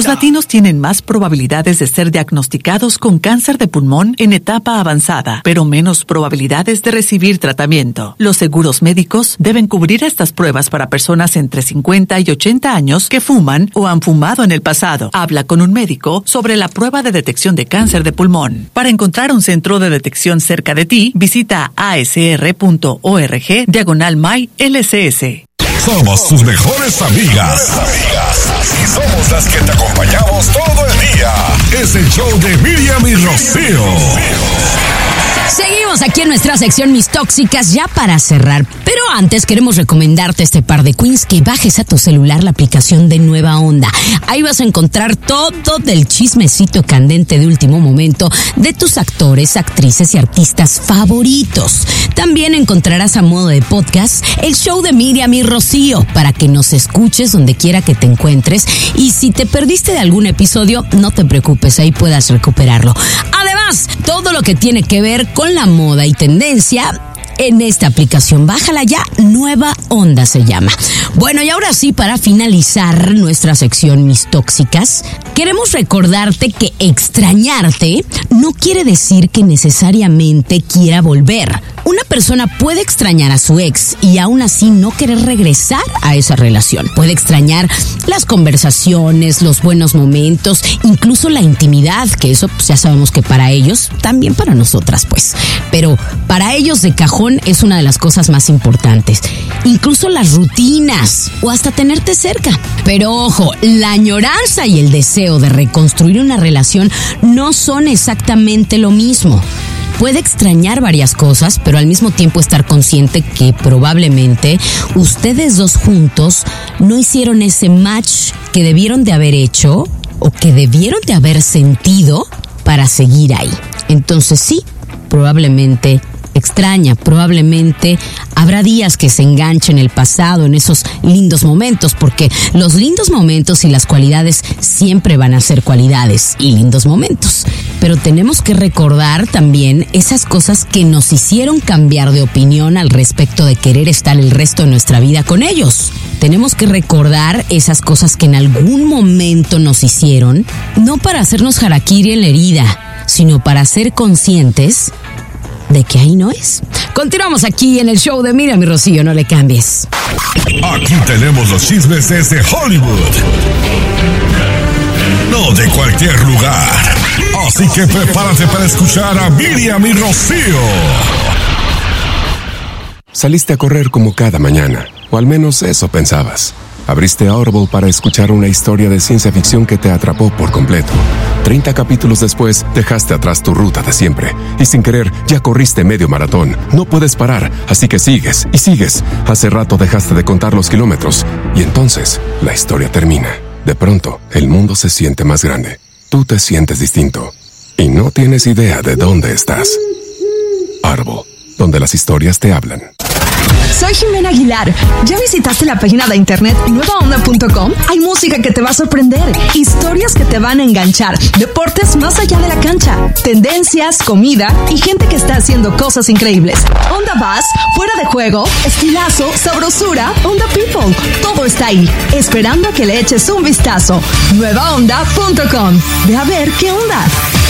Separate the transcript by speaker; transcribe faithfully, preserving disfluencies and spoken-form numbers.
Speaker 1: Los latinos tienen más probabilidades de ser diagnosticados con cáncer de pulmón en etapa avanzada, pero menos probabilidades de recibir tratamiento. Los seguros médicos deben cubrir estas pruebas para personas entre cincuenta y ochenta años que fuman o han fumado en el pasado. Habla con un médico sobre la prueba de detección de cáncer de pulmón. Para encontrar un centro de detección cerca de ti, visita asr.org diagonal my lcs.
Speaker 2: Somos tus mejores amigas. Amigas. Y somos las que te acompañamos todo el día. Es el show de Miriam y Rocío.
Speaker 3: Seguimos aquí en nuestra sección Mis Tóxicas ya para cerrar. Pero antes queremos recomendarte este par de queens que bajes a tu celular la aplicación de Nueva Onda. Ahí vas a encontrar todo del chismecito candente de último momento de tus actores, actrices y artistas favoritos. También encontrarás a modo de podcast el show de Miriam y Rocío para que nos escuches donde quiera que te encuentres. Y si te perdiste de algún episodio, no te preocupes, ahí puedas recuperarlo. Además, todo lo que tiene que ver con la moda y tendencia en esta aplicación. Bájala ya, Nueva Onda se llama. Bueno, y ahora sí, para finalizar nuestra sección Mis Tóxicas, queremos recordarte que extrañarte no quiere decir que necesariamente quiera volver. Una persona puede extrañar a su ex y aún así no querer regresar a esa relación. Puede extrañar las conversaciones, los buenos momentos, incluso la intimidad, que eso pues, ya sabemos que para ellos, también para nosotras pues. Pero para ellos de cajón es una de las cosas más importantes. Incluso las rutinas o hasta tenerte cerca. Pero ojo, la añoranza y el deseo de reconstruir una relación no son exactamente lo mismo. Puede extrañar varias cosas, pero al mismo tiempo estar consciente que probablemente ustedes dos juntos no hicieron ese match que debieron de haber hecho o que debieron de haber sentido para seguir ahí. Entonces sí, probablemente extraña, probablemente habrá días que se enganchen en el pasado, en esos lindos momentos, porque los lindos momentos y las cualidades siempre van a ser cualidades y lindos momentos. Pero tenemos que recordar también esas cosas que nos hicieron cambiar de opinión al respecto de querer estar el resto de nuestra vida con ellos. Tenemos que recordar esas cosas que en algún momento nos hicieron, no para hacernos harakiri en la herida, sino para ser conscientes de que ahí no es. Continuamos aquí en el show de Miriam y Rocío, no le cambies.
Speaker 2: Aquí tenemos los chismes desde Hollywood. No de cualquier lugar. Así que prepárate para escuchar a Miriam y Rocío.
Speaker 4: Saliste a correr como cada mañana, o al menos eso pensabas. Abriste Audible para escuchar una historia de ciencia ficción que te atrapó por completo. Treinta capítulos después, dejaste atrás tu ruta de siempre. Y sin querer, ya corriste medio maratón. No puedes parar, así que sigues y sigues. Hace rato dejaste de contar los kilómetros. Y entonces, la historia termina. De pronto, el mundo se siente más grande. Tú te sientes distinto. Y no tienes idea de dónde estás. Audible, donde las historias te hablan.
Speaker 5: Soy Jimena Aguilar. ¿Ya visitaste la página de internet nueva onda punto com? Hay música que te va a sorprender, historias que te van a enganchar, deportes más allá de la cancha, tendencias, comida y gente que está haciendo cosas increíbles. Onda Bass, fuera de juego, estilazo, sabrosura, Onda People. Todo está ahí, esperando a que le eches un vistazo. nueva onda punto com. Ve a ver qué onda.